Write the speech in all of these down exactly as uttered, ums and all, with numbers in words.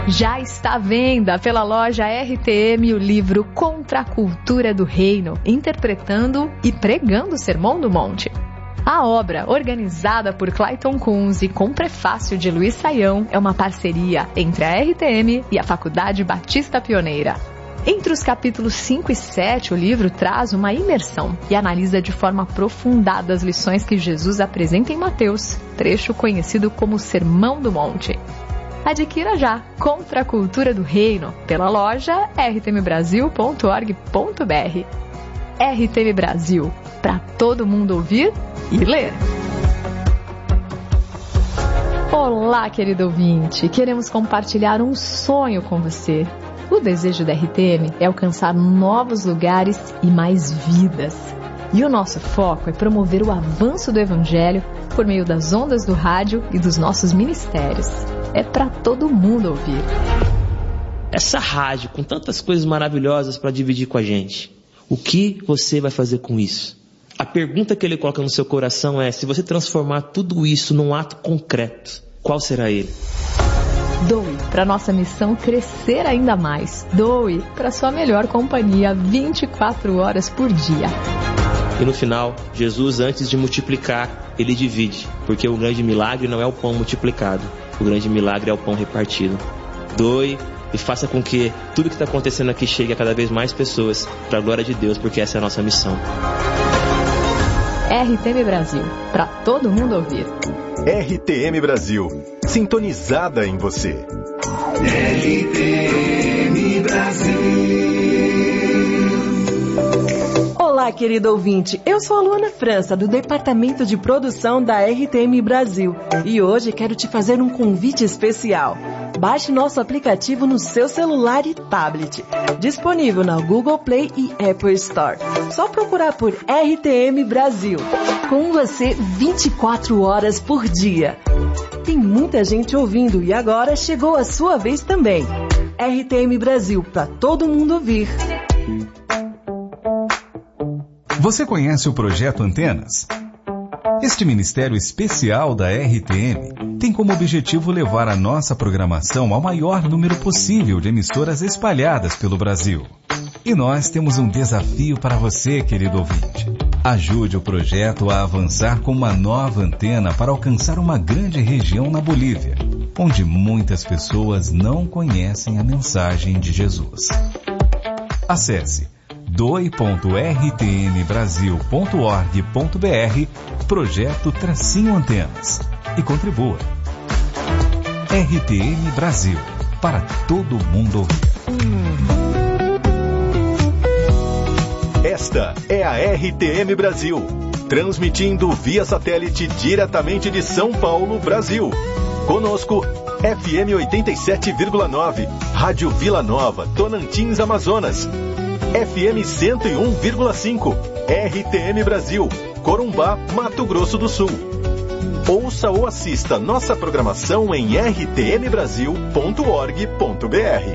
Já está à venda pela loja R T M o livro Contra a Cultura do Reino, interpretando e pregando o Sermão do Monte. A obra, organizada por Clayton Kunz e com prefácio de Luiz Saião, é uma parceria entre a R T M e a Faculdade Batista Pioneira. Entre os capítulos cinco e sete, o livro traz uma imersão e analisa de forma aprofundada as lições que Jesus apresenta em Mateus, trecho conhecido como Sermão do Monte. Adquira já Contra a Cultura do Reino pela loja r t m brasil ponto org ponto b r. R T M Brasil, para todo mundo ouvir e ler. Olá, querido ouvinte, queremos compartilhar um sonho com você. O desejo da R T M é alcançar novos lugares e mais vidas. E o nosso foco é promover o avanço do Evangelho por meio das ondas do rádio e dos nossos ministérios. É para todo mundo ouvir. Essa rádio com tantas coisas maravilhosas para dividir com a gente, o que você vai fazer com isso? A pergunta que ele coloca no seu coração é: se você transformar tudo isso num ato concreto, qual será ele? Doe para nossa missão crescer ainda mais. Doe para sua melhor companhia vinte e quatro horas por dia. E no final, Jesus, antes de multiplicar, ele divide, porque o grande milagre não é o pão multiplicado, o grande milagre é o pão repartido. Doe e faça com que tudo que está acontecendo aqui chegue a cada vez mais pessoas, para a glória de Deus, porque essa é a nossa missão. R T M Brasil, para todo mundo ouvir. R T M Brasil, sintonizada em você. R T M Brasil. Olá, querido ouvinte, eu sou a Luana França, do Departamento de Produção da R T M Brasil, e hoje quero te fazer um convite especial. Baixe nosso aplicativo no seu celular e tablet, disponível na Google Play e Apple Store. Só procurar por R T M Brasil, com você vinte e quatro horas por dia. Tem muita gente ouvindo e agora chegou a sua vez também. R T M Brasil, para todo mundo ouvir. Você conhece o Projeto Antenas? Este ministério especial da R T M tem como objetivo levar a nossa programação ao maior número possível de emissoras espalhadas pelo Brasil. E nós temos um desafio para você, querido ouvinte. Ajude o projeto a avançar com uma nova antena para alcançar uma grande região na Bolívia, onde muitas pessoas não conhecem a mensagem de Jesus. Acesse doe ponto r t m brasil ponto org ponto b r, projeto Tracinho Antenas, e contribua. R T M Brasil, para todo mundo ouvir. Esta é a R T M Brasil, transmitindo via satélite diretamente de São Paulo, Brasil. Conosco, F M oitenta e sete vírgula nove, Rádio Vila Nova, Tonantins, Amazonas. F M cento e um vírgula cinco, R T M Brasil, Corumbá, Mato Grosso do Sul. Ouça ou assista nossa programação em r t m brasil ponto org ponto b r.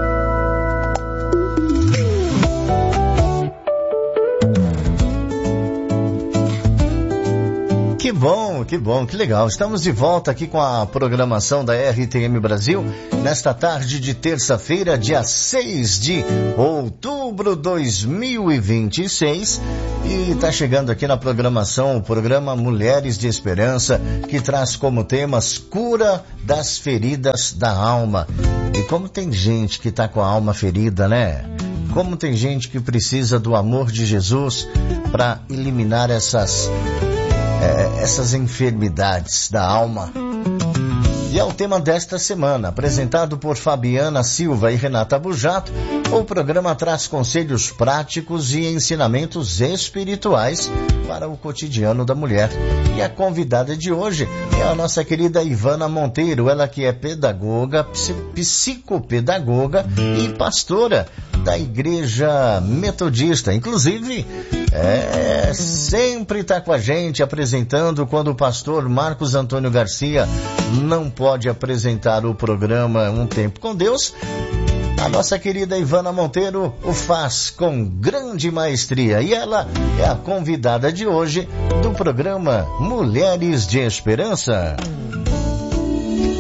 Que bom, que bom, que legal. Estamos de volta aqui com a programação da R T M Brasil nesta tarde de terça-feira, dia seis de outubro de dois mil e vinte e seis. E está chegando aqui na programação o programa Mulheres de Esperança, que traz como temas cura das feridas da alma. E como tem gente que está com a alma ferida, né? Como tem gente que precisa do amor de Jesus para eliminar essas... essas enfermidades da alma. E é o tema desta semana, apresentado por Fabiana Silva e Renata Bujato. O programa traz conselhos práticos e ensinamentos espirituais para o cotidiano da mulher. E a convidada de hoje é a nossa querida Ivana Monteiro, ela que é pedagoga, psicopedagoga e pastora da Igreja Metodista. Inclusive, é, sempre está com a gente apresentando quando o pastor Marcos Antônio Garcia não pode apresentar o programa Um Tempo com Deus. A nossa querida Ivana Monteiro o faz com grande maestria e ela é a convidada de hoje do programa Mulheres de Esperança.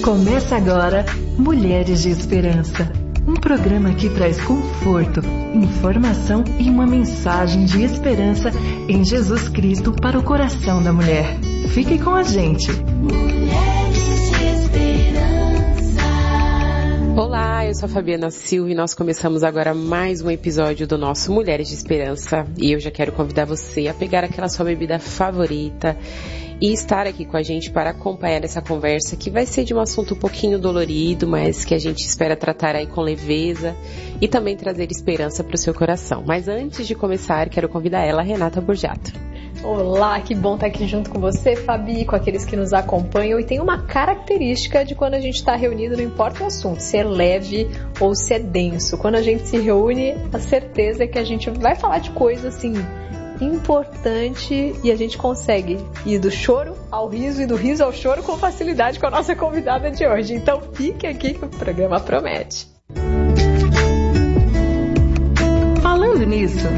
Começa agora Mulheres de Esperança, um programa que traz conforto, informação e uma mensagem de esperança em Jesus Cristo para o coração da mulher. Fique com a gente. Mulheres de Esperança. Olá, eu sou a Fabiana Silva e nós começamos agora mais um episódio do nosso Mulheres de Esperança. E eu já quero convidar você a pegar aquela sua bebida favorita e estar aqui com a gente para acompanhar essa conversa que vai ser de um assunto um pouquinho dolorido, mas que a gente espera tratar aí com leveza e também trazer esperança para o seu coração. Mas antes de começar, quero convidar ela, Renata Borgiato. Olá, que bom estar aqui junto com você, Fabi, com aqueles que nos acompanham. E tem uma característica de quando a gente está reunido, não importa o assunto, se é leve ou se é denso. Quando a gente se reúne, a certeza é que a gente vai falar de coisas assim importante e a gente consegue ir do choro ao riso e do riso ao choro com facilidade com a nossa convidada de hoje. Então fique aqui que o programa promete. Falando nisso,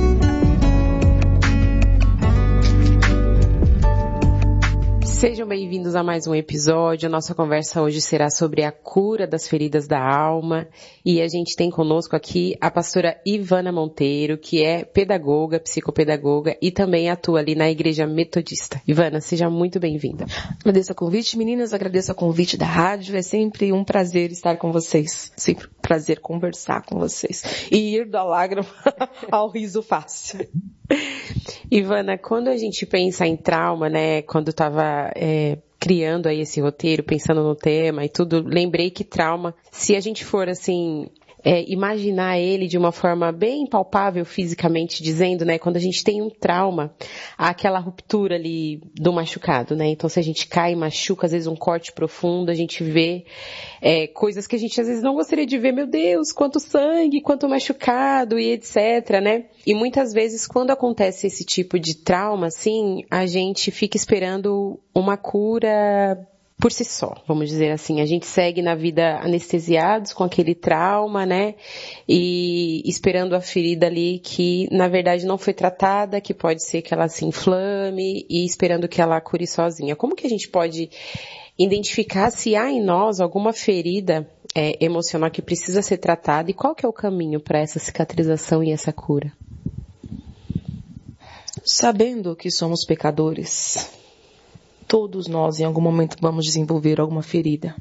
sejam bem-vindos a mais um episódio. A nossa conversa hoje será sobre a cura das feridas da alma e a gente tem conosco aqui a pastora Ivana Monteiro, que é pedagoga, psicopedagoga e também atua ali na Igreja Metodista. Ivana, seja muito bem-vinda. Agradeço o convite, meninas, agradeço o convite da rádio, é sempre um prazer estar com vocês, sempre um prazer conversar com vocês e ir da lágrima ao riso fácil. Ivana, quando a gente pensa em trauma, né, quando eu estava é, criando aí esse roteiro, pensando no tema e tudo, lembrei que trauma, se a gente for assim, é, imaginar ele de uma forma bem palpável fisicamente dizendo, né, quando a gente tem um trauma, há aquela ruptura ali do machucado, né, então se a gente cai e machuca, às vezes um corte profundo, a gente vê é, coisas que a gente às vezes não gostaria de ver, meu Deus, quanto sangue, quanto machucado e etc, né. E muitas vezes, quando acontece esse tipo de trauma, assim, a gente fica esperando uma cura por si só, vamos dizer assim. A gente segue na vida anestesiados com aquele trauma, né? E esperando a ferida ali que, na verdade, não foi tratada, que pode ser que ela se inflame e esperando que ela cure sozinha. Como que a gente pode identificar se há em nós alguma ferida é, emocional que precisa ser tratada e qual que é o caminho para essa cicatrização e essa cura? Sabendo que somos pecadores, todos nós em algum momento vamos desenvolver alguma ferida.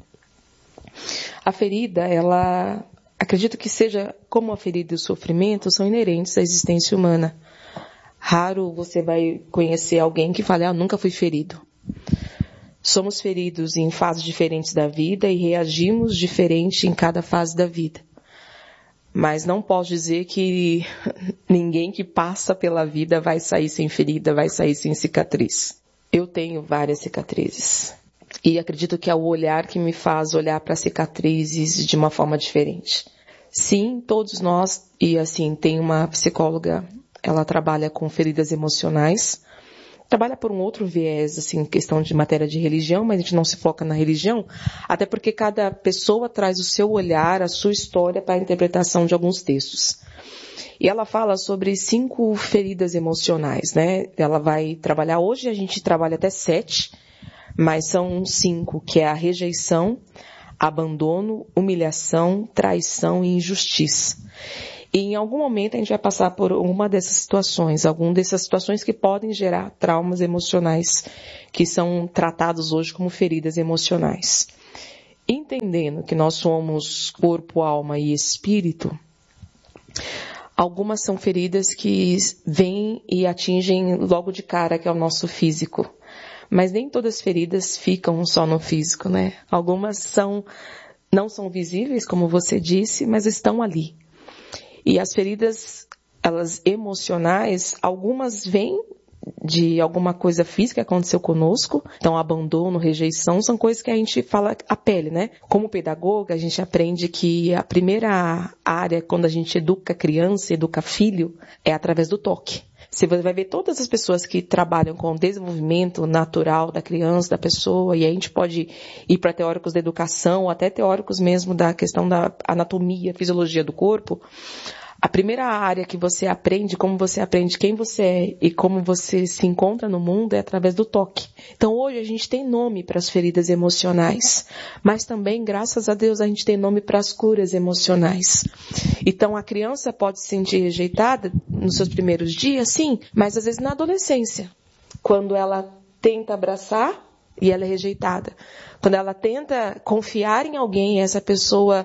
A ferida, ela, acredito que seja como a ferida e o sofrimento são inerentes à existência humana. Raro você vai conhecer alguém que fale, ah, nunca fui ferido. Somos feridos em fases diferentes da vida e reagimos diferente em cada fase da vida. Mas não posso dizer que ninguém que passa pela vida vai sair sem ferida, vai sair sem cicatriz. Eu tenho várias cicatrizes. E acredito que é o olhar que me faz olhar para cicatrizes de uma forma diferente. Sim, todos nós, e assim, tem uma psicóloga, ela trabalha com feridas emocionais. Trabalha por um outro viés, assim, questão de matéria de religião, mas a gente não se foca na religião, até porque cada pessoa traz o seu olhar, a sua história para a interpretação de alguns textos. E ela fala sobre cinco feridas emocionais, né? Ela vai trabalhar, hoje a gente trabalha até sete, mas são cinco, que é a rejeição, abandono, humilhação, traição e injustiça. E em algum momento a gente vai passar por uma dessas situações, alguma dessas situações que podem gerar traumas emocionais, que são tratados hoje como feridas emocionais. Entendendo que nós somos corpo, alma e espírito, algumas são feridas que vêm e atingem logo de cara, que é o nosso físico. Mas nem todas as feridas ficam só no físico, né? Algumas são, não são visíveis, como você disse, mas estão ali. E as feridas, elas emocionais, algumas vêm de alguma coisa física que aconteceu conosco. Então, abandono, rejeição, são coisas que a gente fala a pele, né? Como pedagoga, a gente aprende que a primeira área, quando a gente educa criança, educa filho, é através do toque. Você vai ver todas as pessoas que trabalham com o desenvolvimento natural da criança, da pessoa, e a gente pode ir para teóricos da educação, até teóricos mesmo da questão da anatomia, fisiologia do corpo. A primeira área que você aprende, como você aprende quem você é e como você se encontra no mundo é através do toque. Então hoje a gente tem nome para as feridas emocionais, mas também, graças a Deus, a gente tem nome para as curas emocionais. Então a criança pode se sentir rejeitada nos seus primeiros dias, sim, mas às vezes na adolescência, quando ela tenta abraçar e ela é rejeitada. Quando ela tenta confiar em alguém e essa pessoa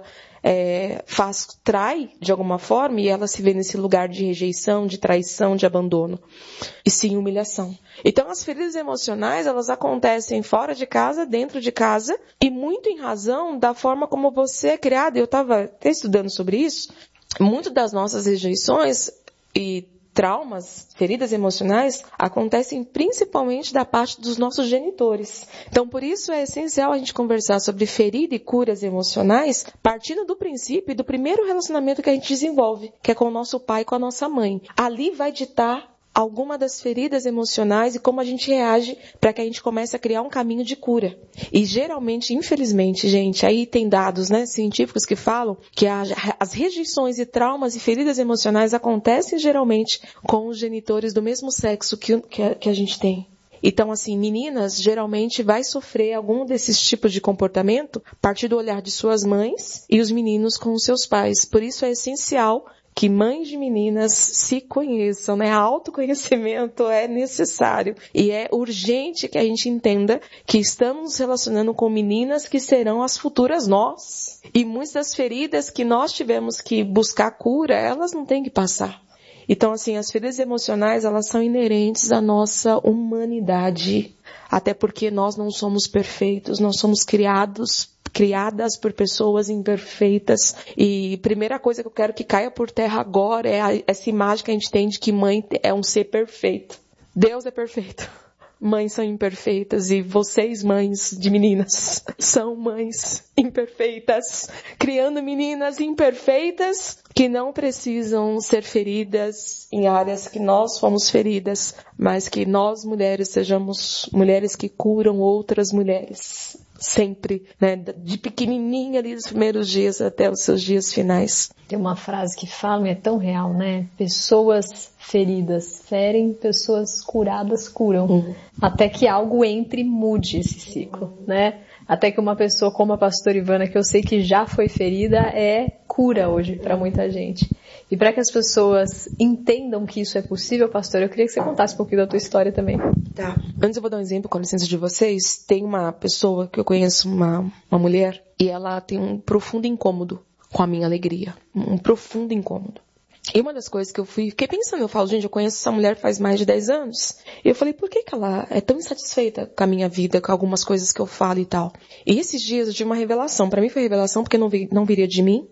é, faz, trai de alguma forma e ela se vê nesse lugar de rejeição, de traição, de abandono. E sim, humilhação. Então as feridas emocionais, elas acontecem fora de casa, dentro de casa e muito em razão da forma como você é criado. Eu estava até estudando sobre isso. Muito das nossas rejeições e traumas, feridas emocionais, acontecem principalmente da parte dos nossos genitores. Então, por isso é essencial a gente conversar sobre ferida e curas emocionais, partindo do princípio e do primeiro relacionamento que a gente desenvolve, que é com o nosso pai e com a nossa mãe. Ali vai ditar alguma das feridas emocionais e como a gente reage para que a gente comece a criar um caminho de cura. E geralmente, infelizmente, gente, aí tem dados, né, científicos que falam que a, as rejeições e traumas e feridas emocionais acontecem geralmente com os genitores do mesmo sexo que, que, a, que a gente tem. Então, assim, meninas geralmente vai sofrer algum desses tipos de comportamento a partir do olhar de suas mães e os meninos com os seus pais. Por isso é essencial que mães de meninas se conheçam, né? Autoconhecimento é necessário e é urgente que a gente entenda que estamos nos relacionando com meninas que serão as futuras nós. E muitas das feridas que nós tivemos que buscar cura, elas não têm que passar. Então, assim, as feridas emocionais, elas são inerentes à nossa humanidade. Até porque nós não somos perfeitos, nós somos criados criadas por pessoas imperfeitas. E a primeira coisa que eu quero que caia por terra agora é a, essa imagem que a gente tem de que mãe é um ser perfeito. Deus é perfeito. Mães são imperfeitas e vocês, mães de meninas, são mães imperfeitas, criando meninas imperfeitas que não precisam ser feridas em áreas que nós fomos feridas, mas que nós mulheres sejamos mulheres que curam outras mulheres. Sempre, né? De pequenininha ali dos primeiros dias até os seus dias finais. Tem uma frase que fala e é tão real, né? Pessoas feridas ferem, pessoas curadas curam. Uhum. Até que algo entre e mude esse ciclo, né? Até que uma pessoa como a pastora Ivana, que eu sei que já foi ferida, é cura hoje para muita gente. E para que as pessoas entendam que isso é possível, pastor, eu queria que você contasse um pouquinho da tua história também. Tá. Antes eu vou dar um exemplo, com a licença de vocês. Tem uma pessoa que eu conheço, uma, uma mulher, e ela tem um profundo incômodo com a minha alegria. Um profundo incômodo. E uma das coisas que eu fui, fiquei pensando, eu falo, gente, eu conheço essa mulher faz mais de dez anos. E eu falei, por que que ela é tão insatisfeita com a minha vida, com algumas coisas que eu falo e tal? E esses dias eu tive uma revelação. Para mim foi revelação porque não, vi, não viria de mim.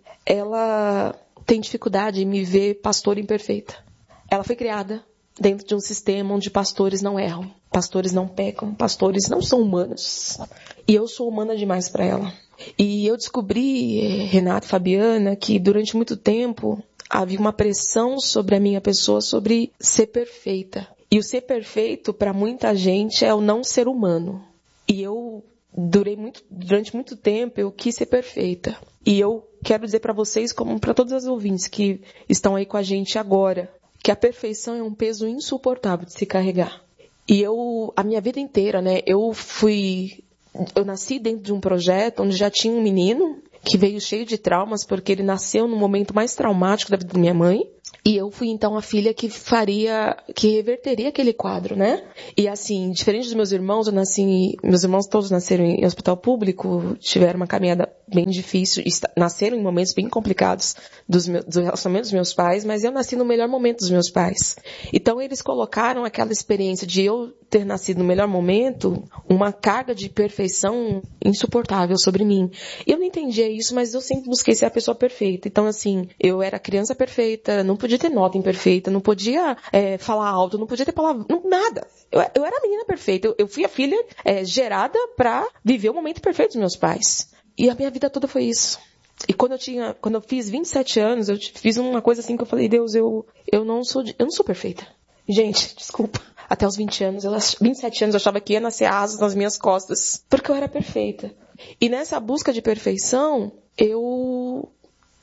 Ela tem dificuldade em me ver pastora imperfeita. Ela foi criada dentro de um sistema onde pastores não erram, pastores não pecam, pastores não são humanos. E eu sou humana demais para ela. E eu descobri, Renata e Fabiana, que durante muito tempo havia uma pressão sobre a minha pessoa sobre ser perfeita. E o ser perfeito, para muita gente, é o não ser humano. E eu, durei muito, durante muito tempo, eu quis ser perfeita. E eu quero dizer para vocês, como para todos os ouvintes que estão aí com a gente agora, que a perfeição é um peso insuportável de se carregar. E eu, a minha vida inteira, né, eu fui, eu nasci dentro de um projeto onde já tinha um menino que veio cheio de traumas, porque ele nasceu no momento mais traumático da vida da minha mãe. E eu fui, então, a filha que faria, que reverteria aquele quadro, né? E, assim, diferente dos meus irmãos, eu nasci, meus irmãos todos nasceram em hospital público, tiveram uma caminhada bem difícil, nasceram em momentos bem complicados dos meus, do relacionamento dos meus pais, mas eu nasci no melhor momento dos meus pais. Então, eles colocaram aquela experiência de eu ter nascido no melhor momento, uma carga de perfeição insuportável sobre mim. E eu não entendia isso, mas eu sempre busquei ser a pessoa perfeita. Então, assim, eu era criança perfeita, não podia ter nota imperfeita, não podia é, falar alto, não podia ter palavra, não, nada. Eu, eu era a menina perfeita, eu, eu fui a filha é, gerada pra viver o momento perfeito dos meus pais. E a minha vida toda foi isso. E quando eu tinha, quando eu fiz vinte e sete anos, eu fiz uma coisa assim que eu falei, Deus, eu, eu não sou, eu não sou perfeita. Gente, desculpa. Até os vinte anos, eu, vinte e sete anos, eu achava que ia nascer asas nas minhas costas, porque eu era perfeita. E nessa busca de perfeição, eu não me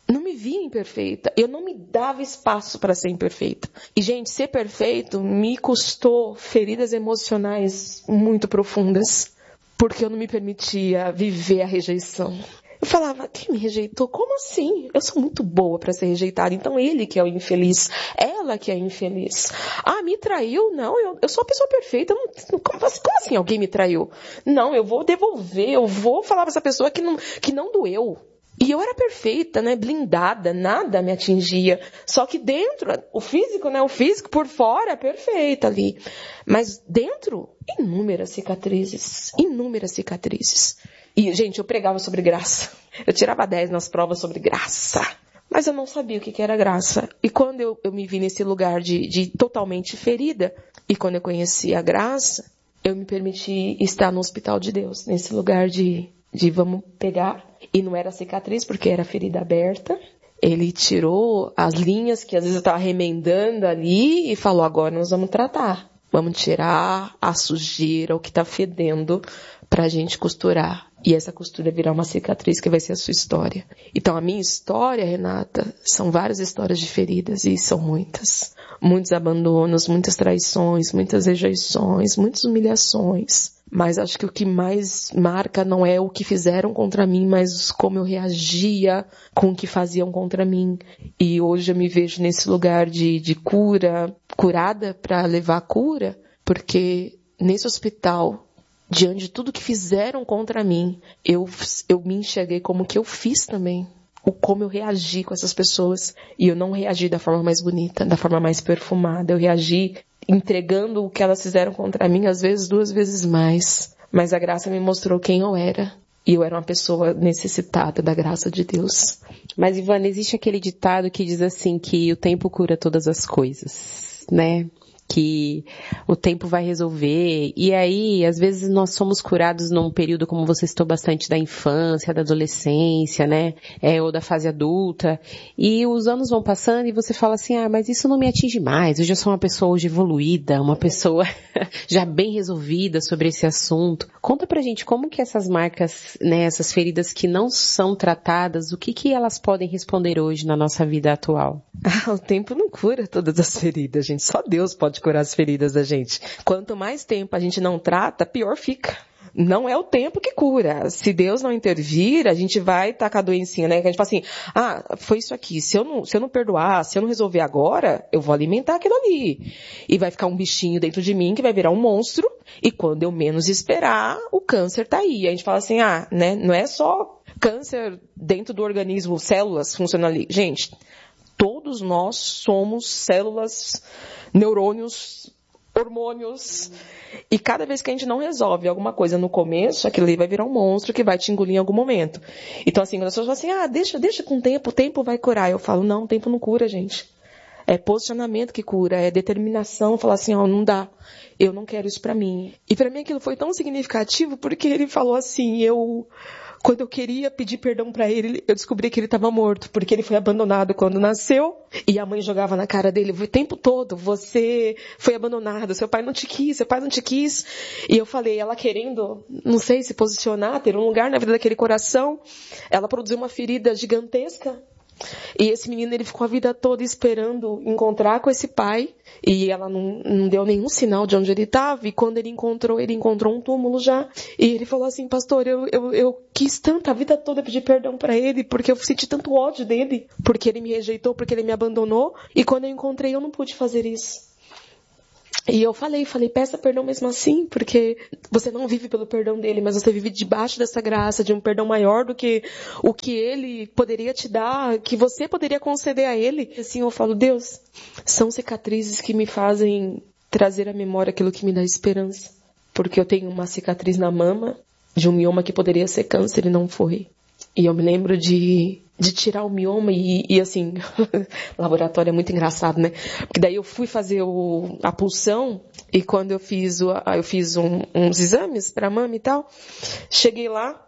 via imperfeita. Eu não me dava espaço para ser imperfeita. E, gente, ser perfeito me custou feridas emocionais muito profundas, porque eu não me permitia viver a rejeição. Eu falava, quem me rejeitou? Como assim? Eu sou muito boa para ser rejeitada. Então ele que é o infeliz. Ela que é infeliz. Ah, me traiu? Não, eu, eu sou a pessoa perfeita. Eu não, como, como assim alguém me traiu? Não, eu vou devolver. Eu vou falar para essa pessoa que não, que não doeu. E eu era perfeita, né? Blindada. Nada me atingia. Só que dentro, o físico, né? O físico por fora, perfeita ali. Mas dentro, inúmeras cicatrizes. Inúmeras cicatrizes. E, gente, eu pregava sobre graça. Eu tirava dez nas provas sobre graça. Mas eu não sabia o que, que era graça. E quando eu, eu me vi nesse lugar de, de totalmente ferida, e quando eu conheci a graça, eu me permiti estar no hospital de Deus. Nesse lugar de, de vamos pegar. E não era cicatriz, porque era ferida aberta. Ele tirou as linhas que às vezes eu estava remendando ali e falou, agora nós vamos tratar. Vamos tirar a sujeira, o que está fedendo, para a gente costurar. E essa costura virar uma cicatriz que vai ser a sua história. Então a minha história, Renata, são várias histórias de feridas, e são muitas. Muitos abandonos, muitas traições, muitas rejeições, muitas humilhações. Mas acho que o que mais marca não é o que fizeram contra mim, mas como eu reagia com o que faziam contra mim. E hoje eu me vejo nesse lugar de, de cura, curada para levar a cura, porque nesse hospital, diante de tudo que fizeram contra mim, eu, eu me enxerguei como que eu fiz também. O como eu reagi com essas pessoas. E eu não reagi da forma mais bonita, da forma mais perfumada. Eu reagi entregando o que elas fizeram contra mim, às vezes duas vezes mais. Mas a graça me mostrou quem eu era. E eu era uma pessoa necessitada da graça de Deus. Mas, Ivana, existe aquele ditado que diz assim, que o tempo cura todas as coisas, né? Que o tempo vai resolver. E aí, às vezes, nós somos curados num período, como você citou bastante, da infância, da adolescência, né? É, ou da fase adulta. E os anos vão passando e você fala assim, ah, mas isso não me atinge mais. Eu já sou uma pessoa hoje evoluída, uma pessoa já bem resolvida sobre esse assunto. Conta pra gente como que essas marcas, né, essas feridas que não são tratadas, o que que elas podem responder hoje na nossa vida atual? Ah, o tempo não cura todas as feridas, gente. Só Deus pode curar as feridas da gente. Quanto mais tempo a gente não trata, pior fica. Não é o tempo que cura. Se Deus não intervir, a gente vai tacar a doencinha, né? A gente fala assim, ah, foi isso aqui. Se eu não, se eu não perdoar, se eu não resolver agora, eu vou alimentar aquilo ali. E vai ficar um bichinho dentro de mim que vai virar um monstro. E quando eu menos esperar, o câncer tá aí. A gente fala assim, ah, né? Não é só câncer dentro do organismo, células funcionam ali. Gente, todos nós somos células, neurônios, hormônios. E cada vez que a gente não resolve alguma coisa no começo, aquilo ali vai virar um monstro que vai te engolir em algum momento. Então, assim, quando as pessoas falam assim, ah, deixa, deixa com o tempo, o tempo vai curar. Eu falo, não, o tempo não cura, gente. É posicionamento que cura, é determinação, falar assim, ó, não dá. Eu não quero isso pra mim. E pra mim aquilo foi tão significativo porque ele falou assim, eu... Quando eu queria pedir perdão pra ele, eu descobri que ele estava morto, porque ele foi abandonado quando nasceu, e a mãe jogava na cara dele o tempo todo, você foi abandonado, seu pai não te quis, seu pai não te quis. E eu falei, ela querendo, não sei, se posicionar, ter um lugar na vida daquele coração, ela produziu uma ferida gigantesca. E esse menino, ele ficou a vida toda esperando encontrar com esse pai. E ela não, não deu nenhum sinal de onde ele estava. E quando ele encontrou, ele encontrou um túmulo já. E ele falou assim, pastor, eu, eu, eu quis tanto a vida toda pedir perdão para ele, porque eu senti tanto ódio dele. Porque ele me rejeitou, porque ele me abandonou. E quando eu encontrei, eu não pude fazer isso. E eu falei, falei, peça perdão mesmo assim, porque você não vive pelo perdão dele, mas você vive debaixo dessa graça, de um perdão maior do que o que ele poderia te dar, que você poderia conceder a ele. Assim, eu falo, Deus, são cicatrizes que me fazem trazer à memória aquilo que me dá esperança. Porque eu tenho uma cicatriz na mama, de um mioma que poderia ser câncer e não foi. E eu me lembro de... de tirar o mioma e, e assim, laboratório é muito engraçado, né? Porque daí eu fui fazer o, a pulsão e quando eu fiz, o, eu fiz um, uns exames pra mama e tal, cheguei lá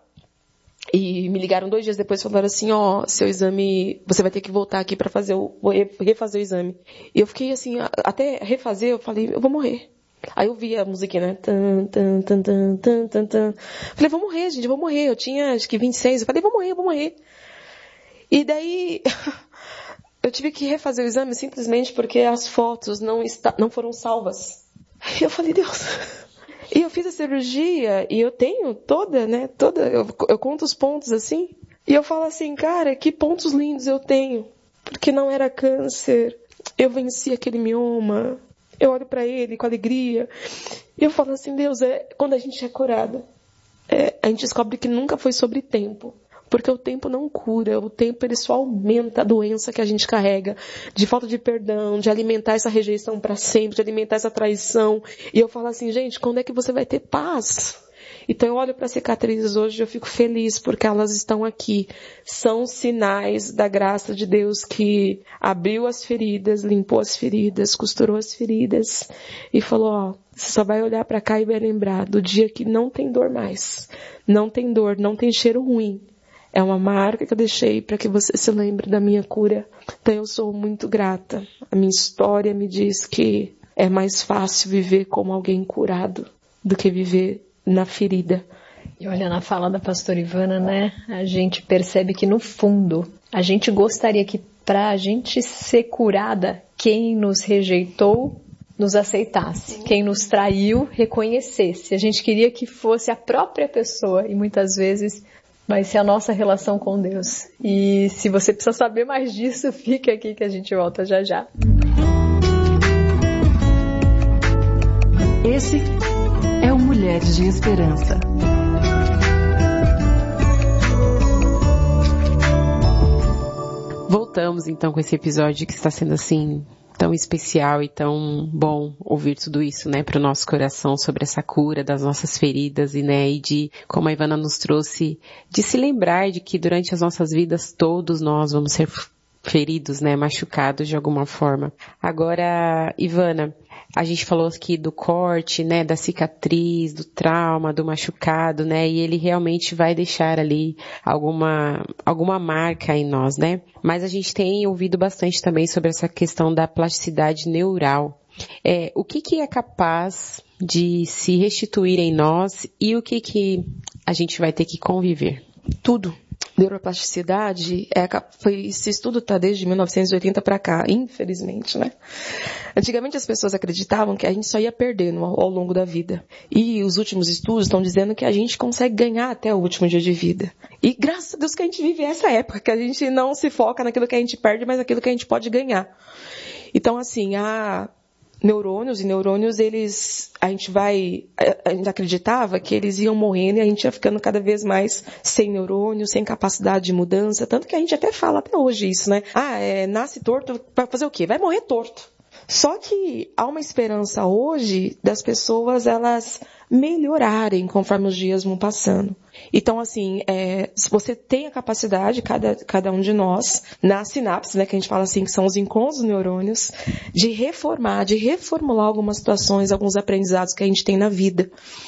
e me ligaram dois dias depois e falaram assim, ó, oh, seu exame, você vai ter que voltar aqui pra fazer o, refazer o exame. E eu fiquei assim, até refazer, eu falei, eu vou morrer. Aí eu vi a musiquinha, né? Tan, tan, tan, tan, tan, tan, tan. Falei, vou morrer, gente, eu vou morrer. Eu tinha, acho que vinte e seis. Eu falei, vou morrer, eu vou morrer. E daí, tive que refazer o exame simplesmente porque as fotos não, está, não foram salvas. E eu falei, Deus... E eu fiz a cirurgia e eu tenho toda, né, toda, eu, eu conto os pontos assim. E eu falo assim, cara, que pontos lindos eu tenho. Porque não era câncer. Eu venci aquele mioma. Eu olho pra ele com alegria. E eu falo assim, Deus, é, quando a gente é curada, é, a gente descobre que nunca foi sobre tempo. Porque o tempo não cura, o tempo ele só aumenta a doença que a gente carrega, de falta de perdão, de alimentar essa rejeição para sempre, de alimentar essa traição. E eu falo assim, gente, quando é que você vai ter paz? Então eu olho para as cicatrizes hoje e eu fico feliz porque elas estão aqui. São sinais da graça de Deus que abriu as feridas, limpou as feridas, costurou as feridas e falou, ó, você só vai olhar para cá e vai lembrar do dia que não tem dor mais. Não tem dor, não tem cheiro ruim. É uma marca que eu deixei para que você se lembre da minha cura. Então eu sou muito grata. A minha história me diz que é mais fácil viver como alguém curado do que viver na ferida. E olha, na fala da pastora Ivana, né, a gente percebe que no fundo, a gente gostaria que para a gente ser curada, quem nos rejeitou, nos aceitasse. Quem nos traiu, reconhecesse. A gente queria que fosse a própria pessoa e muitas vezes vai ser a nossa relação com Deus. E se você precisa saber mais disso, fique aqui que a gente volta já já. Esse é o Mulheres de Esperança. Voltamos então com esse episódio que está sendo assim tão especial e tão bom ouvir tudo isso, né, para o nosso coração sobre essa cura das nossas feridas e, né, e de como a Ivana nos trouxe, de se lembrar de que durante as nossas vidas todos nós vamos ser feridos, né, machucados de alguma forma. Agora, Ivana, a gente falou aqui do corte, né, da cicatriz, do trauma, do machucado, né, e ele realmente vai deixar ali alguma, alguma marca em nós, né. Mas a gente tem ouvido bastante também sobre essa questão da plasticidade neural. É, o que que é capaz de se restituir em nós e o que que a gente vai ter que conviver? Tudo. Neuroplasticidade, é, foi, esse estudo está desde mil novecentos e oitenta para cá, infelizmente, né? Antigamente as pessoas acreditavam que a gente só ia perdendo ao, ao longo da vida. E os últimos estudos estão dizendo que a gente consegue ganhar até o último dia de vida. E graças a Deus que a gente vive essa época, que a gente não se foca naquilo que a gente perde, mas naquilo que a gente pode ganhar. Então, assim, a... neurônios e neurônios, eles, a gente vai, a gente acreditava que eles iam morrendo e a gente ia ficando cada vez mais sem neurônios, sem capacidade de mudança, tanto que a gente até fala até hoje isso, né? Ah, é, nasce torto, vai fazer o quê? Vai morrer torto. Só que há uma esperança hoje das pessoas, elas melhorarem conforme os dias vão passando. Então, assim, é, se você tem a capacidade, cada, cada um de nós, na sinapse, né, que a gente fala assim, que são os encontros dos neurônios, de reformar, de reformular algumas situações, alguns aprendizados que a gente tem na vida.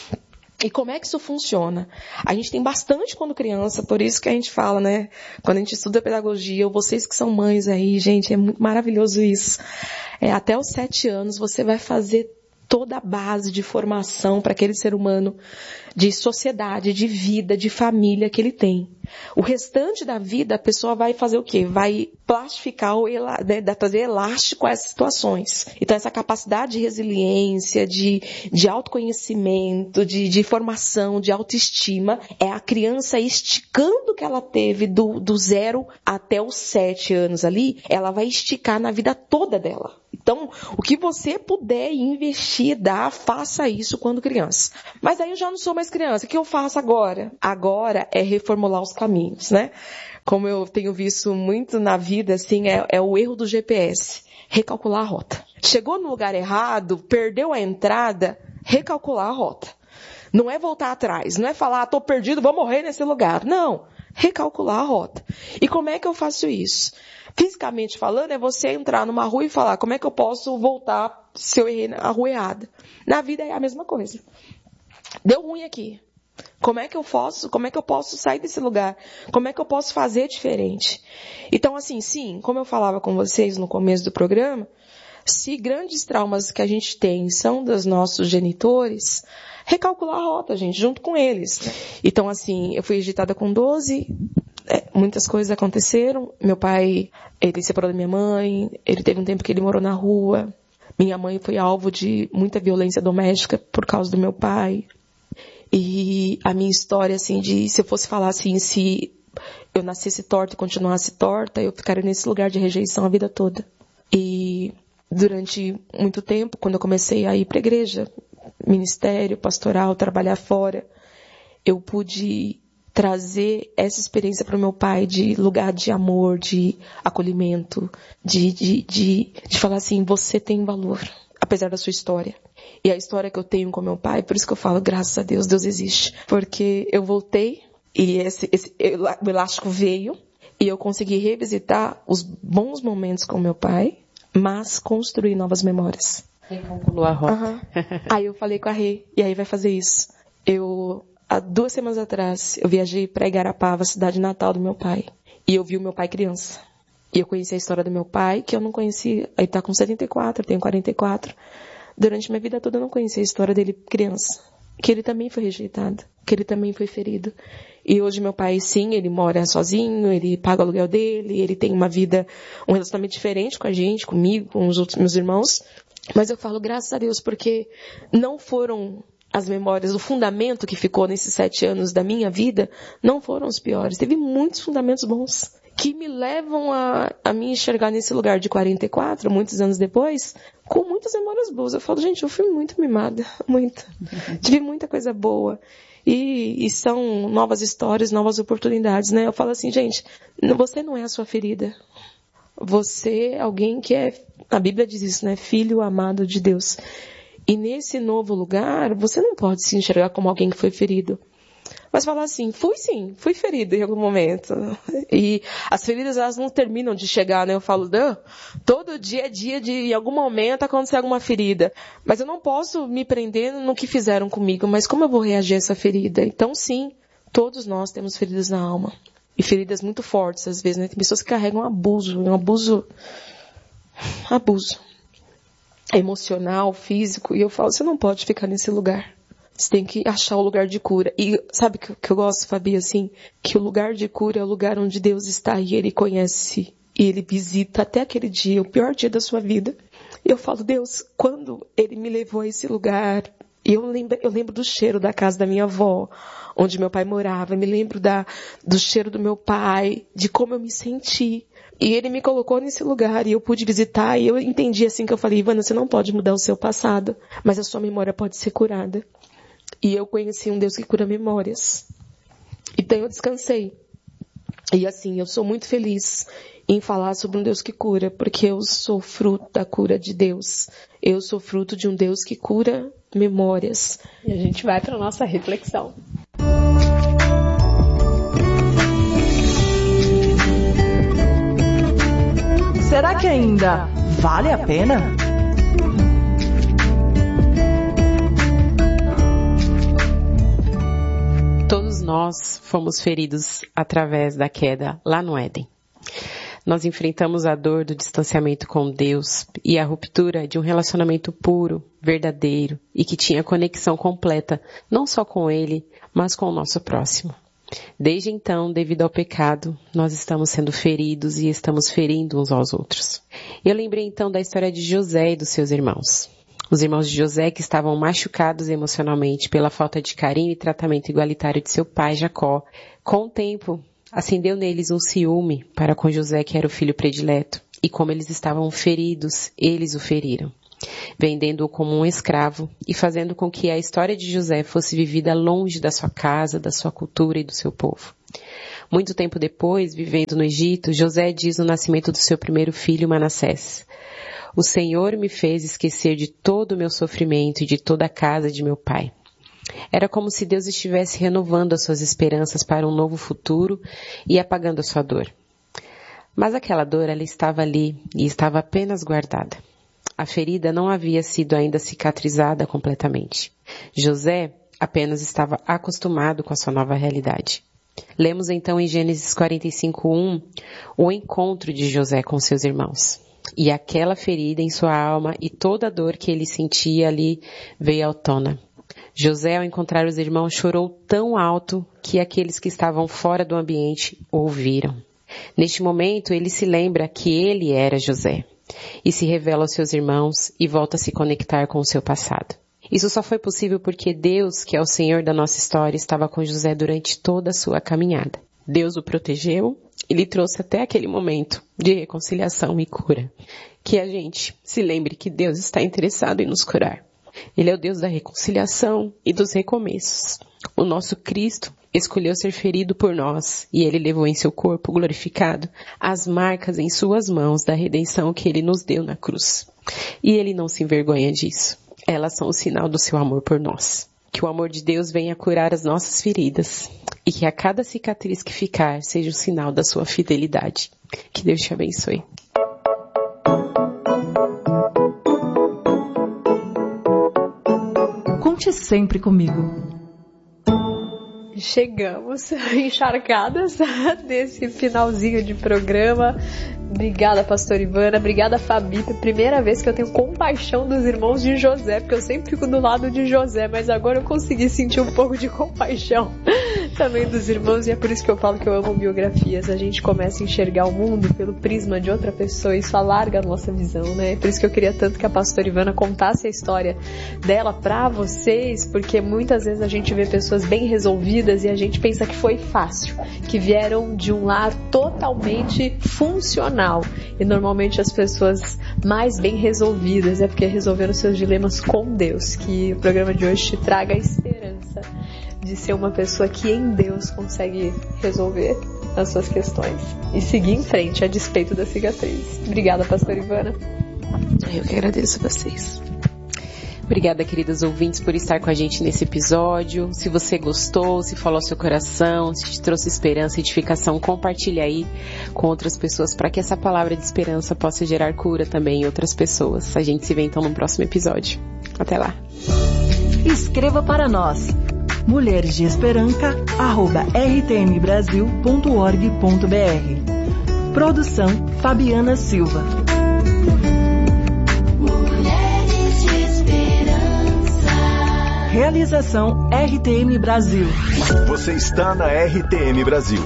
E como é que isso funciona? A gente tem bastante quando criança, por isso que a gente fala, né? Quando a gente estuda pedagogia, ou vocês que são mães aí, gente, é muito maravilhoso isso. É, até os sete anos você vai fazer toda a base de formação para aquele ser humano, de sociedade, de vida, de família que ele tem. O restante da vida, a pessoa vai fazer o quê? Vai plastificar, ou ela, né, trazer elástico a essas situações. Então, essa capacidade de resiliência, de, de autoconhecimento, de, de formação, de autoestima, é a criança esticando o que ela teve do, do zero até os sete anos ali, ela vai esticar na vida toda dela. Então, o que você puder investir, dar, faça isso quando criança. Mas aí eu já não sou mais criança. O que eu faço agora? Agora é reformular os caminhos, né? Como eu tenho visto muito na vida, assim, é, é o erro do G P S. Recalcular a rota. Chegou no lugar errado, perdeu a entrada, recalcular a rota. Não é voltar atrás, não é falar, ah, tô perdido, vou morrer nesse lugar. Não, recalcular a rota. E como é que eu faço isso? Fisicamente falando, é você entrar numa rua e falar, como é que eu posso voltar se eu errei na rua errada? Na vida é a mesma coisa. Deu ruim aqui. Como é que eu posso, como é que eu posso sair desse lugar? Como é que eu posso fazer diferente? Então, assim, sim, como eu falava com vocês no começo do programa, se grandes traumas que a gente tem são dos nossos genitores, recalcular a rota, gente, junto com eles. Então, assim, eu fui agitada com doze, é, muitas coisas aconteceram. Meu pai, ele se separou da minha mãe, ele teve um tempo que ele morou na rua. Minha mãe foi alvo de muita violência doméstica por causa do meu pai. E a minha história, assim, de se eu fosse falar assim, se eu nascesse torta e continuasse torta, eu ficaria nesse lugar de rejeição a vida toda. E durante muito tempo, quando eu comecei a ir para a igreja, ministério, pastoral, trabalhar fora, eu pude trazer essa experiência para o meu pai de lugar de amor, de acolhimento, de, de, de, de falar assim, você tem valor, apesar da sua história. E a história que eu tenho com meu pai, por isso que eu falo, graças a Deus, Deus existe. Porque eu voltei e esse, esse, o elástico veio e eu consegui revisitar os bons momentos com meu pai, mas construir novas memórias. Recalculou a rota. Uhum. Aí eu falei com a Rê, e aí vai fazer isso. Eu, há duas semanas atrás, eu viajei para Igarapava, cidade natal do meu pai. E eu vi o meu pai criança. E eu conheci a história do meu pai, que eu não conhecia. Ele tá com setenta e quatro, eu tenho quarenta e quatro. Durante minha vida toda eu não conhecia a história dele criança. Que ele também foi rejeitado. Que ele também foi ferido. E hoje meu pai, sim, ele mora sozinho, ele paga o aluguel dele, ele tem uma vida, um relacionamento diferente com a gente, comigo, com os outros meus irmãos. Mas eu falo graças a Deus, porque não foram as memórias, o fundamento que ficou nesses sete anos da minha vida, não foram os piores. Teve muitos fundamentos bons, que me levam a, a me enxergar nesse lugar de quarenta e quatro, muitos anos depois, com muitas memórias boas. Eu falo, gente, eu fui muito mimada, muito. Tive muita coisa boa. E, e são novas histórias, novas oportunidades, né? Eu falo assim, gente, você não é a sua ferida. Você é alguém que é, a Bíblia diz isso, né? Filho amado de Deus. E nesse novo lugar, você não pode se enxergar como alguém que foi ferido. Mas falar assim, fui sim, fui ferido em algum momento. E as feridas, elas não terminam de chegar, né? Eu falo, todo dia é dia de, em algum momento, acontecer alguma ferida. Mas eu não posso me prender no que fizeram comigo. Mas como eu vou reagir a essa ferida? Então, sim, todos nós temos feridas na alma. E feridas muito fortes, às vezes, né? Tem pessoas que carregam abuso, um abuso, abuso emocional, físico. E eu falo, você não pode ficar nesse lugar. Você tem que achar o lugar de cura. E sabe o que, que eu gosto, Fabi, assim? Que o lugar de cura é o lugar onde Deus está e Ele conhece. E Ele visita até aquele dia, o pior dia da sua vida. E eu falo, Deus, quando Ele me levou a esse lugar, e eu lembro, eu lembro do cheiro da casa da minha avó, onde meu pai morava. Eu me lembro da, do cheiro do meu pai, de como eu me senti. E Ele me colocou nesse lugar e eu pude visitar. E eu entendi assim que eu falei, Ivana, você não pode mudar o seu passado, mas a sua memória pode ser curada. E eu conheci um Deus que cura memórias. Então eu descansei. E assim, eu sou muito feliz em falar sobre um Deus que cura, porque eu sou fruto da cura de Deus. Eu sou fruto de um Deus que cura memórias. E a gente vai para a nossa reflexão. Será que ainda vale a pena? Todos nós fomos feridos através da queda lá no Éden. Nós enfrentamos a dor do distanciamento com Deus e a ruptura de um relacionamento puro, verdadeiro e que tinha conexão completa, não só com Ele, mas com o nosso próximo. Desde então, devido ao pecado, nós estamos sendo feridos e estamos ferindo uns aos outros. Eu lembrei então da história de José e dos seus irmãos. Os irmãos de José que estavam machucados emocionalmente pela falta de carinho e tratamento igualitário de seu pai, Jacó, com o tempo, acendeu neles um ciúme para com José, que era o filho predileto, e como eles estavam feridos, eles o feriram, vendendo-o como um escravo e fazendo com que a história de José fosse vivida longe da sua casa, da sua cultura e do seu povo. Muito tempo depois, vivendo no Egito, José diz no nascimento do seu primeiro filho, Manassés: o Senhor me fez esquecer de todo o meu sofrimento e de toda a casa de meu pai. Era como se Deus estivesse renovando as suas esperanças para um novo futuro e apagando a sua dor. Mas aquela dor, ela estava ali e estava apenas guardada. A ferida não havia sido ainda cicatrizada completamente. José apenas estava acostumado com a sua nova realidade. Lemos então em Gênesis quarenta e cinco, um, o encontro de José com seus irmãos. E aquela ferida em sua alma e toda a dor que ele sentia ali veio à tona. José, ao encontrar os irmãos, chorou tão alto que aqueles que estavam fora do ambiente ouviram. Neste momento, ele se lembra que ele era José e se revela aos seus irmãos e volta a se conectar com o seu passado. Isso só foi possível porque Deus, que é o Senhor da nossa história, estava com José durante toda a sua caminhada. Deus o protegeu e lhe trouxe até aquele momento de reconciliação e cura. Que a gente se lembre que Deus está interessado em nos curar. Ele é o Deus da reconciliação e dos recomeços. O nosso Cristo escolheu ser ferido por nós e ele levou em seu corpo glorificado as marcas em suas mãos da redenção que ele nos deu na cruz. E ele não se envergonha disso. Elas são o sinal do seu amor por nós. Que o amor de Deus venha curar as nossas feridas e que a cada cicatriz que ficar seja o sinal da sua fidelidade. Que Deus te abençoe. Conte sempre comigo. Chegamos encharcadas desse finalzinho de programa. Obrigada, pastor Ivana. Obrigada, Fabi. Primeira vez que eu tenho compaixão dos irmãos de José, porque eu sempre fico do lado de José, mas agora eu consegui sentir um pouco de compaixão também dos irmãos, e é por isso que eu falo que eu amo biografias. A gente começa a enxergar o mundo pelo prisma de outra pessoa, e isso alarga a nossa visão, né? É por isso que eu queria tanto que a pastora Ivana contasse a história dela pra vocês, porque muitas vezes a gente vê pessoas bem resolvidas e a gente pensa que foi fácil, que vieram de um lar totalmente funcional. E normalmente as pessoas mais bem resolvidas é porque resolveram seus dilemas com Deus. Que o programa de hoje te traga a esperança de ser uma pessoa que em Deus consegue resolver as suas questões e seguir em frente a despeito da cicatriz. Obrigada, pastora Ivana. Eu que agradeço a vocês. Obrigada, queridas ouvintes, por estar com a gente nesse episódio. Se você gostou, se falou ao seu coração, se te trouxe esperança e edificação, compartilhe aí com outras pessoas para que essa palavra de esperança possa gerar cura também em outras pessoas. A gente se vê então no próximo episódio. Até lá. Escreva para nós. mulheres de esperança arroba r t m brasil ponto org ponto b r. Produção Fabiana Silva. Realização R T M Brasil. Você está na R T M Brasil.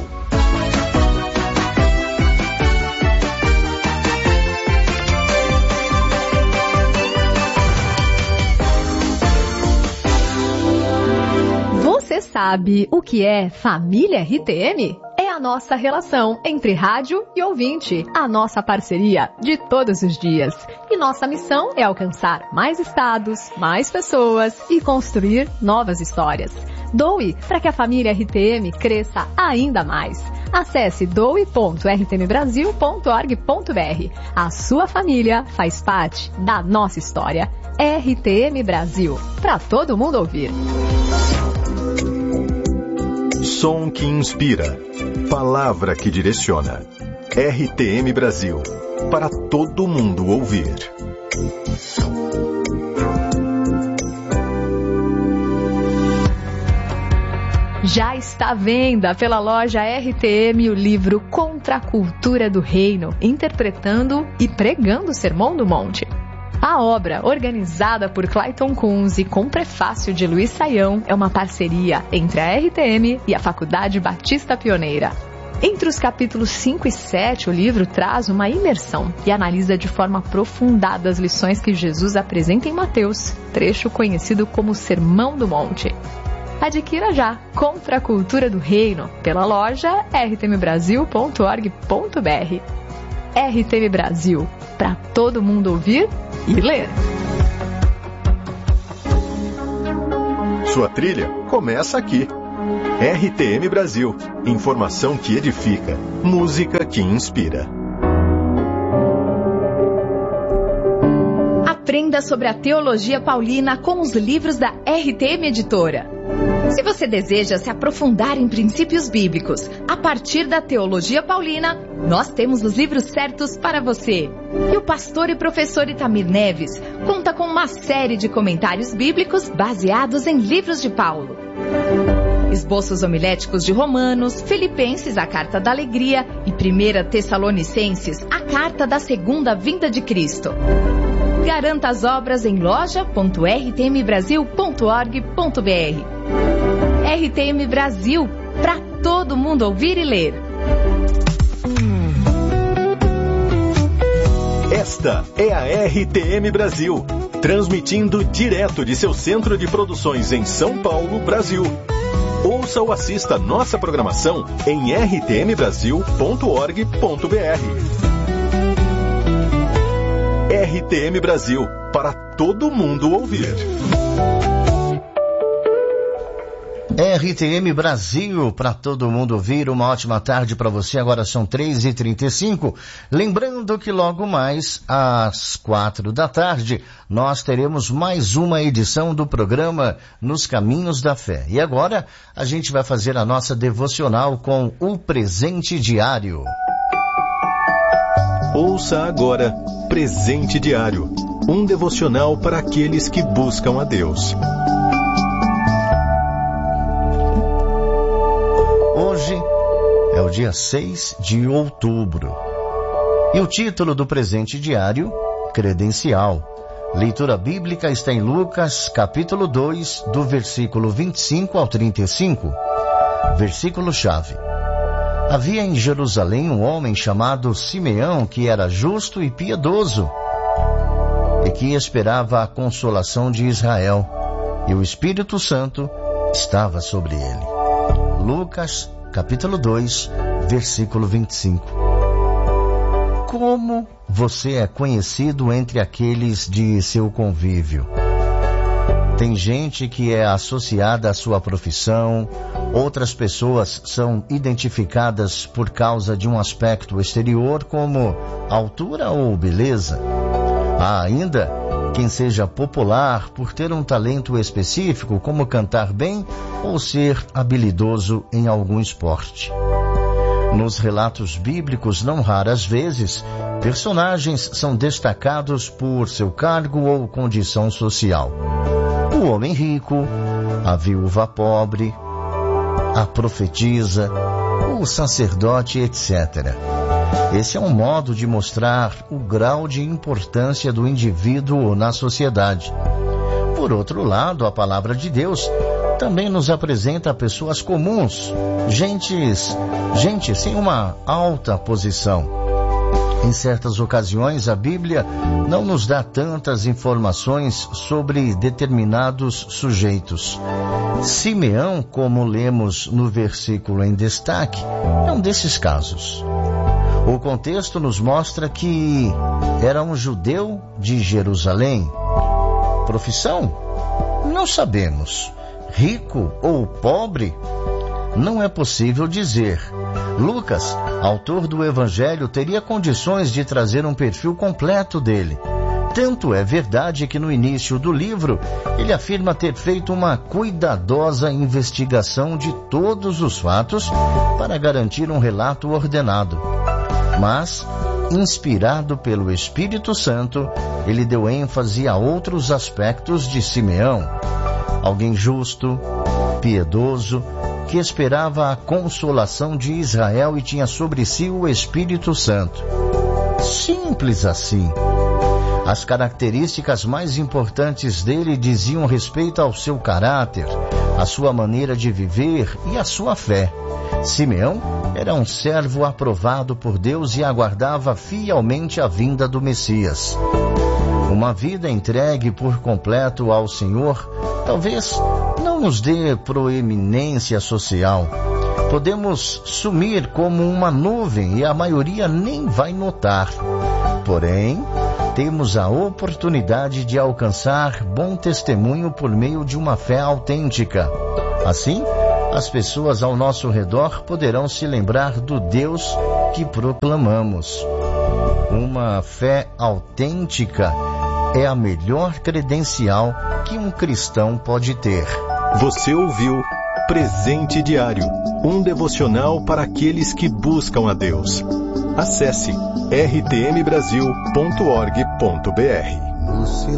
Você sabe o que é família R T M? É a nossa relação entre rádio e ouvinte, a nossa parceria de todos os dias. E nossa missão é alcançar mais estados, mais pessoas e construir novas histórias. Doe para que a família R T M cresça ainda mais. Acesse doe ponto r t m brasil ponto org ponto b r. A sua família faz parte da nossa história. R T M Brasil, para todo mundo ouvir. Som que inspira. Palavra que direciona. R T M Brasil. Para todo mundo ouvir. Já está à venda pela loja R T M o livro Contra a Cultura do Reino, interpretando e pregando o Sermão do Monte. A obra, organizada por Clayton Kunz e com prefácio de Luiz Saião, é uma parceria entre a R T M e a Faculdade Batista Pioneira. Entre os capítulos cinco e sete, o livro traz uma imersão e analisa de forma aprofundada as lições que Jesus apresenta em Mateus, trecho conhecido como Sermão do Monte. Adquira já Contra a Cultura do Reino pela loja r t m brasil ponto org ponto b r. R T M Brasil, para todo mundo ouvir e ler. Sua trilha começa aqui. R T M Brasil. Informação que edifica. Música que inspira. Aprenda sobre a teologia paulina com os livros da R T M Editora. Se você deseja se aprofundar em princípios bíblicos a partir da teologia paulina, nós temos os livros certos para você. E o pastor e professor Itamir Neves conta com uma série de comentários bíblicos baseados em livros de Paulo. Esboços homiléticos de Romanos, Filipenses, a Carta da Alegria e primeira Tessalonicenses, a Carta da Segunda Vinda de Cristo. Garanta as obras em loja ponto r t m brasil ponto org ponto b r. R T M Brasil, para todo mundo ouvir e ler. Esta é a R T M Brasil, transmitindo direto de seu centro de produções em São Paulo, Brasil. Ouça ou assista nossa programação em r t m brasil ponto org ponto b r. R T M Brasil, para todo mundo ouvir. R T M Brasil, para todo mundo ouvir. Uma ótima tarde para você. Agora são três e trinta e cinco. Lembrando que logo mais, às quatro da tarde, nós teremos mais uma edição do programa Nos Caminhos da Fé. E agora, a gente vai fazer a nossa devocional com o Presente Diário. Ouça agora Presente Diário, um devocional para aqueles que buscam a Deus. Hoje é o dia seis de outubro. E o título do Presente Diário, Credencial. Leitura bíblica está em Lucas, capítulo dois, do versículo vinte e cinco ao trinta e cinco. Versículo-chave. Havia em Jerusalém um homem chamado Simeão, que era justo e piedoso, e que esperava a consolação de Israel, e o Espírito Santo estava sobre ele. Lucas, capítulo dois, versículo vinte e cinco. Como você é conhecido entre aqueles de seu convívio? Tem gente que é associada à sua profissão, outras pessoas são identificadas por causa de um aspecto exterior como altura ou beleza. Há ainda quem seja popular por ter um talento específico, como cantar bem ou ser habilidoso em algum esporte. Nos relatos bíblicos, não raras vezes, personagens são destacados por seu cargo ou condição social. O homem rico, a viúva pobre, a profetisa, o sacerdote, etcétera. Esse é um modo de mostrar o grau de importância do indivíduo na sociedade. Por outro lado, a palavra de Deus também nos apresenta pessoas comuns, gentes, gente sem uma alta posição. Em certas ocasiões, a Bíblia não nos dá tantas informações sobre determinados sujeitos. Simeão, como lemos no versículo em destaque, é um desses casos. O contexto nos mostra que era um judeu de Jerusalém. Profissão? Não sabemos. Rico ou pobre? Não é possível dizer. Lucas, autor do Evangelho, teria condições de trazer um perfil completo dele. Tanto é verdade que no início do livro, ele afirma ter feito uma cuidadosa investigação de todos os fatos para garantir um relato ordenado. Mas, inspirado pelo Espírito Santo, ele deu ênfase a outros aspectos de Simeão. Alguém justo, piedoso, que esperava a consolação de Israel e tinha sobre si o Espírito Santo. Simples assim. As características mais importantes dele diziam respeito ao seu caráter, à sua maneira de viver e à sua fé. Simeão era um servo aprovado por Deus e aguardava fielmente a vinda do Messias. Uma vida entregue por completo ao Senhor talvez não nos dê proeminência social. Podemos sumir como uma nuvem e a maioria nem vai notar. Porém, temos a oportunidade de alcançar bom testemunho por meio de uma fé autêntica. Assim, as pessoas ao nosso redor poderão se lembrar do Deus que proclamamos. Uma fé autêntica é a melhor credencial que um cristão pode ter. Você ouviu Presente Diário, um devocional para aqueles que buscam a Deus. Acesse r t m brasil ponto org ponto b r.